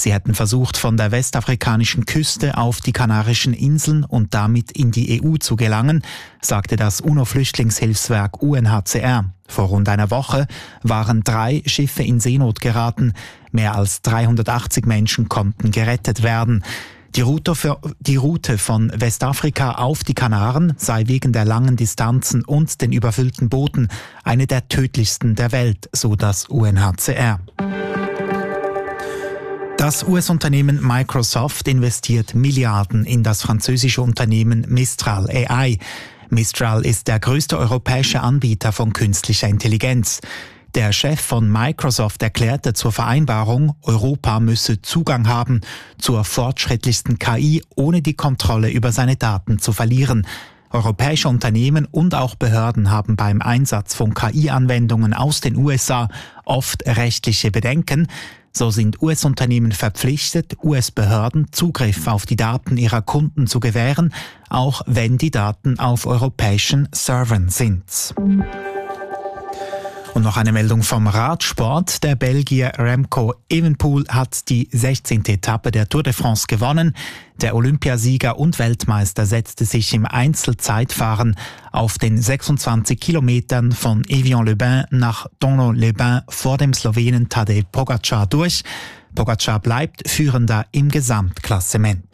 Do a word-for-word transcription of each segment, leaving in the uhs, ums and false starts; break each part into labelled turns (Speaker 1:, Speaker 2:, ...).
Speaker 1: Sie hätten versucht, von der westafrikanischen Küste auf die Kanarischen Inseln und damit in die E U zu gelangen, sagte das UNO-Flüchtlingshilfswerk U N H C R. Vor rund einer Woche waren drei Schiffe in Seenot geraten. Mehr als dreihundertachtzig Menschen konnten gerettet werden. Die Route, für, die Route von Westafrika auf die Kanaren sei wegen der langen Distanzen und den überfüllten Booten eine der tödlichsten der Welt, so das U N H C R. Das U S-Unternehmen Microsoft investiert Milliarden in das französische Unternehmen Mistral A I. Mistral ist der größte europäische Anbieter von künstlicher Intelligenz. Der Chef von Microsoft erklärte zur Vereinbarung, Europa müsse Zugang haben zur fortschrittlichsten K I, ohne die Kontrolle über seine Daten zu verlieren. Europäische Unternehmen und auch Behörden haben beim Einsatz von K I-Anwendungen aus den U S A oft rechtliche Bedenken. So sind U S-Unternehmen verpflichtet, U S-Behörden Zugriff auf die Daten ihrer Kunden zu gewähren, auch wenn die Daten auf europäischen Servern sind. Und noch eine Meldung vom Radsport. Der Belgier Remco Evenepoel hat die sechzehnte Etappe der Tour de France gewonnen. Der Olympiasieger und Weltmeister setzte sich im Einzelzeitfahren auf den sechsundzwanzig Kilometern von Evian-les-Bains nach Thonon-les-Bains vor dem Slowenen Tadej Pogačar durch. Pogačar bleibt Führender im Gesamtklassement.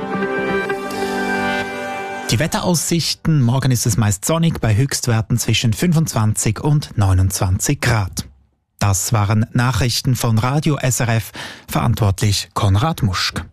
Speaker 1: Die Wetteraussichten: Morgen ist es meist sonnig bei Höchstwerten zwischen fünfundzwanzig und neunundzwanzig Grad. Das waren Nachrichten von Radio S R F, verantwortlich Konrad Muschk.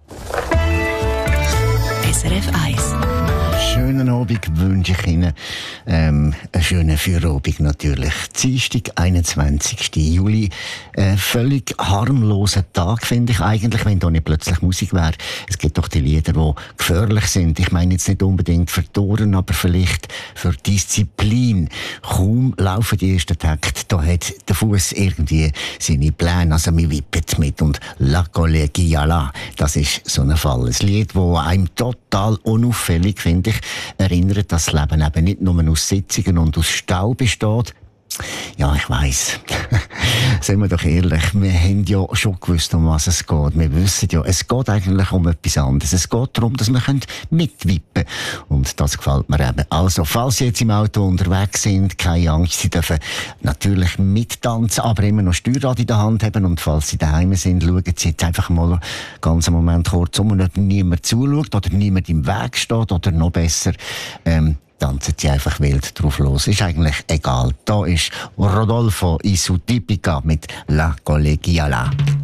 Speaker 2: S R F eins.
Speaker 3: Schönen Abend wünsche ich Ihnen. Ähm, einen schönen Feierabend natürlich. Dienstag, einundzwanzigsten Juli. Ein völlig harmloser Tag, finde ich eigentlich, wenn da nicht plötzlich Musik wäre. Es gibt doch die Lieder, die gefährlich sind. Ich meine jetzt nicht unbedingt für Touren, aber vielleicht für Disziplin. Kaum laufen die ersten Takte, da hat der Fuß irgendwie seine Pläne. Also wir wippen mit. Und La Collegiala, das ist so ein Fall. Ein Lied, das einem total unauffällig, finde ich, erinnert, dass das Leben eben nicht nur aus Sitzungen und aus Stau besteht. Ja, ich weiss. Seien wir doch ehrlich, wir haben ja schon gewusst, um was es geht. Wir wissen ja, es geht eigentlich um etwas anderes. Es geht darum, dass wir mitwippen können. Und das gefällt mir eben. Also, falls Sie jetzt im Auto unterwegs sind, keine Angst, Sie dürfen natürlich mittanzen, aber immer noch Steuerrad in der Hand haben. Und falls Sie daheim sind, schauen Sie jetzt einfach mal einen ganzen Moment kurz um und niemand zuschaut oder niemand im Weg steht oder noch besser, ähm, tanzen sie einfach wild drauf los. Ist eigentlich egal. Da ist Rodolfo Isutipica mit La Collegiala.